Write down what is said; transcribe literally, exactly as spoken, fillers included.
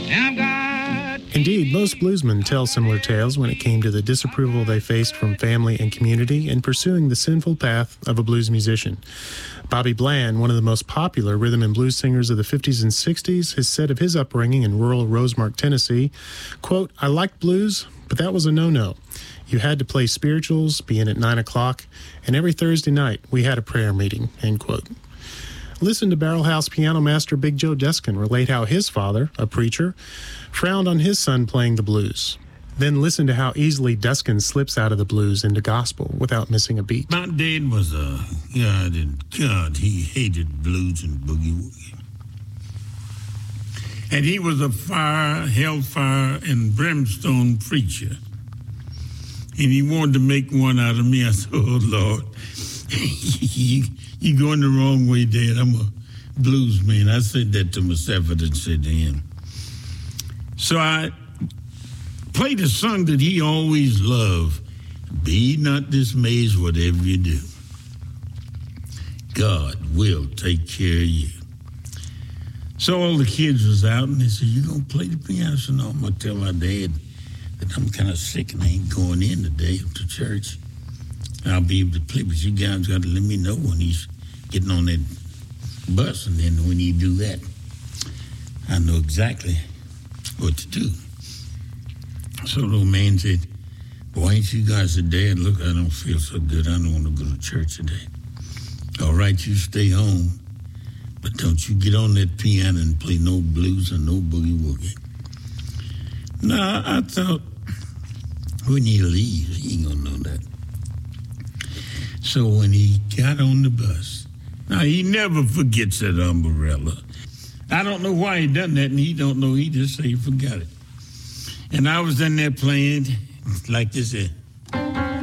I've got... Indeed, most bluesmen tell similar tales when it came to the disapproval they faced from family and community in pursuing the sinful path of a blues musician. Bobby Bland, one of the most popular rhythm and blues singers of the fifties and sixties, has said of his upbringing in rural Rosemark, Tennessee, quote, "I liked blues, but that was a no-no. You had to play spirituals, be in at nine o'clock, and every Thursday night we had a prayer meeting," end quote. Listen to Barrel House piano master Big Joe Deskin relate how his father, a preacher, frowned on his son playing the blues. Then listen to how easily Deskin slips out of the blues into gospel without missing a beat. My dad was a God, and God, he hated blues and boogie-woogie. And he was a fire, hellfire, and brimstone preacher. And he wanted to make one out of me. I said, "Oh, Lord, you, you're going the wrong way, Dad. I'm a blues man." I said that to myself. I didn't say to him. So I played a song that he always loved. "Be not dismayed, whatever you do. God will take care of you." So all the kids was out, and they said, "You gonna play the piano?" I said, "No, I'm gonna tell my dad that I'm kind of sick and I ain't going in today to church. I'll be able to play, but you guys got to let me know when he's getting on that bus, and then when you do that, I know exactly what to do." So the old man said, "Why ain't you guys a dad? Look, I don't feel so good. I don't want to go to church today." "All right, you stay home, but don't you get on that piano and play no blues and no boogie-woogie." Now, I thought, when he leaves, he ain't gonna know that. So when he got on the bus, now he never forgets that umbrella. I don't know why he done that, and he don't know. He just say he forgot it. And I was in there playing like this. Uh,